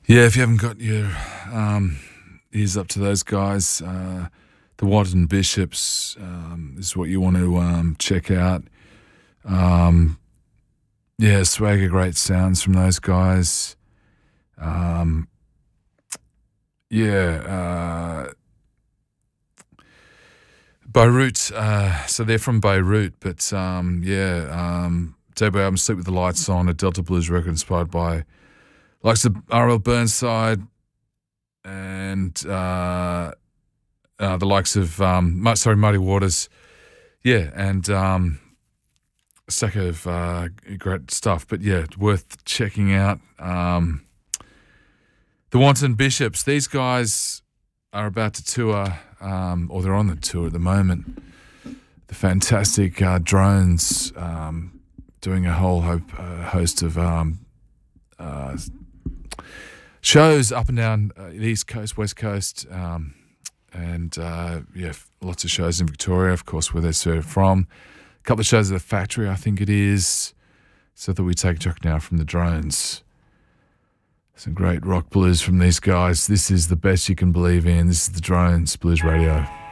Yeah, if you haven't got your ears up to those guys, the Wanton Bishops is what you want to check out. Yeah, swagger, great sounds from those guys. Yeah, Beirut. So they're from Beirut, but debut album "Sleep with the Lights On," a Delta blues record inspired by likes of R.L. Burnside and the likes of Muddy Waters. Yeah, and a stack of great stuff. But yeah, worth checking out. The Wanton Bishops. These guys are about to tour, or they're on the tour at the moment. The fantastic Drones, doing a whole host of shows up and down the East Coast, West Coast, and lots of shows in Victoria, of course, where they're from. A couple of shows at the Factory, I think it is. So that we take a track now from the Drones. Some great rock blues from these guys. This is the best you can believe in. This is the Drones Blues Radio.